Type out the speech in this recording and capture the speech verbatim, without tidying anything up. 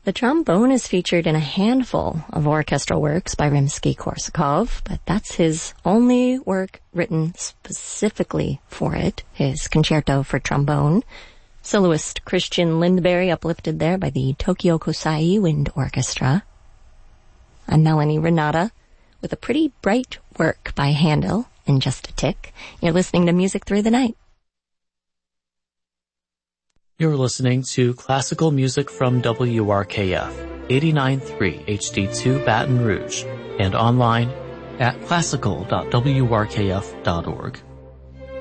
The trombone is featured in a handful of orchestral works by Rimsky-Korsakov, but that's his only work written specifically for it, his Concerto for Trombone. Soloist Christian Lindberg uplifted there by the Tokyo Kosai Wind Orchestra. I'm Melanie Renata with a pretty bright work by Handel in just a tick. You're listening to Music Through the Night. You're listening to classical music from W R K F, eighty-nine point three H D two Baton Rouge, and online at classical dot w r k f dot org.